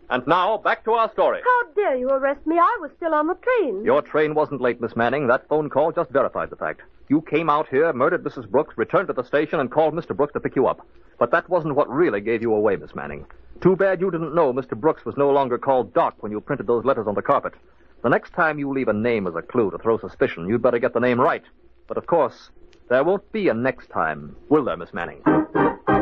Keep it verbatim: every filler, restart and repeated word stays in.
And now, back to our story. How dare you arrest me? I was still on the train. Your train wasn't late, Miss Manning. That phone call just verified the fact. You came out here, murdered Missus Brooks, returned to the station, and called Mister Brooks to pick you up. But that wasn't what really gave you away, Miss Manning. Too bad you didn't know Mister Brooks was no longer called Doc when you printed those letters on the carpet. The next time you leave a name as a clue to throw suspicion, you'd better get the name right. But, of course, there won't be a next time, will there, Miss Manning?